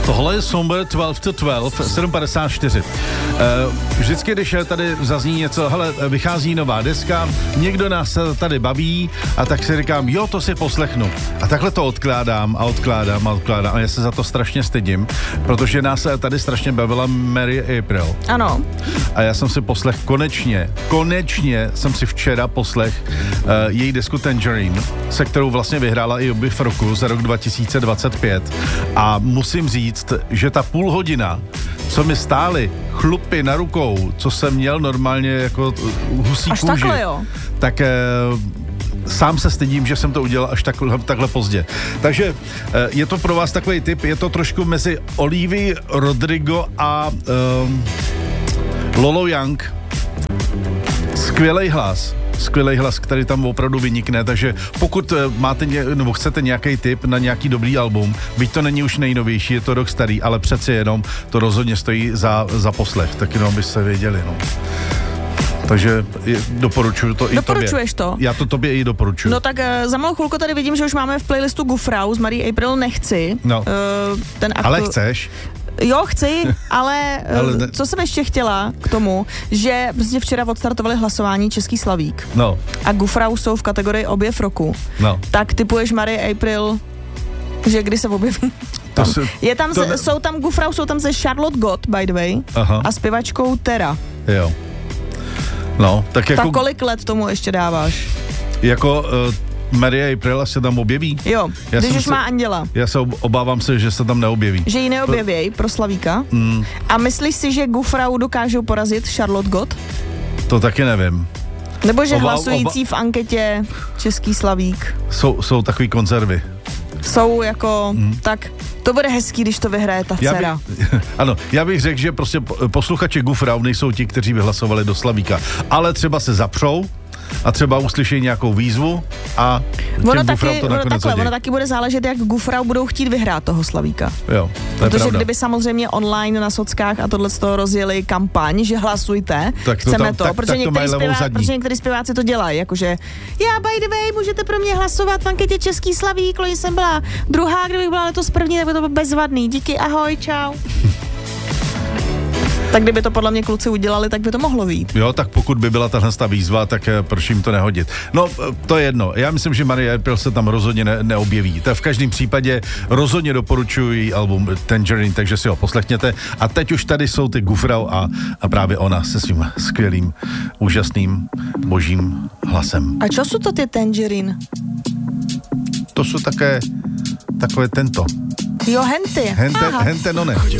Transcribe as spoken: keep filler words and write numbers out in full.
Tohle je Somber dvanáct to dvanáct, sedm padesát čtyři. Vždycky, když tady zazní něco, hele, vychází nová deska, někdo nás tady baví a tak si říkám, jo, to si poslechnu. A takhle to odkládám a odkládám a odkládám a já se za to strašně stydím, protože nás tady strašně bavila Mary April. Ano. A já jsem si poslech konečně, konečně jsem si včera poslech uh, její desku Tangerine, se kterou vlastně vyhrála i objev roku za rok dva tisíce dvacet pět. A musím říct, že ta půl hodina, co mi stály chlupy na rukou, co jsem měl normálně jako husí až kůži, takhle, jo. tak eh, sám se stydím, že jsem to udělal až takhle, takhle pozdě. Takže eh, je to pro vás takový tip, je to trošku mezi Olivia Rodrigo a eh, Lolo Young. Skvělej hlas. Skvělej hlas, který tam opravdu vynikne, takže pokud máte ně, nebo chcete nějaký tip na nějaký dobrý album, byť to není už nejnovější, je to rok starý, ale přeci jenom to rozhodně stojí za, za poslech, tak jenom byste věděli, no. Takže doporučuju to i tobě. Doporučuješ to? Já to tobě i doporučuju. No tak uh, za malou chvilku tady vidím, že už máme v playlistu Gufrau z Marie April Nechci. No. Uh, ten aktu... Ale chceš? Jo, chci, ale, ale ne... co jsem ještě chtěla k tomu, že prostě včera odstartovali hlasování Český Slavík. No. A Gufrau jsou v kategorii objev roku. No. Tak tipuješ Marie April, že kdy se objeví? Tam. Se, Je tam, to... ze, jsou tam Gufrau, jsou tam ze Charlotte Gott, by the way. Aha. A zpěvačkou Tera. Jo. No, tak jako... Tak kolik let tomu ještě dáváš? Jako... Uh... Marie April se tam objeví? Jo, já když už se, má Anděla. Já se obávám se, že se tam neobjeví. Že ji neobjeví pro Slavíka? Mm. A myslíš si, že Gufrau dokážou porazit Charlotte Gott? To taky nevím. Nebo že oba, hlasující oba... v anketě Český Slavík? Jsou, jsou takový konzervy. Jsou jako, mm. tak to bude hezký, když to vyhraje ta já dcera. By, ano, já bych řekl, že prostě posluchači Gufrau nejsou ti, kteří by hlasovali do Slavíka. Ale třeba se zapřou a třeba uslyší nějakou výzvu a ono taky, to ono, takhle, hodí. ono taky bude záležet, jak Gufrau budou chtít vyhrát toho Slavíka. Jo, to je Protože pravda. kdyby samozřejmě online na sockách a tohle z toho rozjeli kampaň, že hlasujte, tak to chceme tam, to, tak, protože, tak to některý zpěvá, protože některý zpěváci to dělají, jakože já by the way, můžete pro mě hlasovat v anketě Český Slavík, loni jsem byla druhá, kdybych byla letos první, tak by to bylo bezvadný. Díky, ahoj, čau. Tak kdyby to podle mě kluci udělali, tak by to mohlo vyjít. Jo, tak pokud by byla tahle výzva, tak proč jim to nehodit. No, to je jedno. Já myslím, že Marie April se tam rozhodně ne, neobjeví. Tak v každém případě rozhodně doporučuji album Tangerine, takže si ho poslechněte. A teď už tady jsou ty Gufrau a, a právě ona se svým skvělým, úžasným, božím hlasem. A čo jsou to ty Tangerine? To jsou také, takové tento. Jo, henty. Hente, hente none.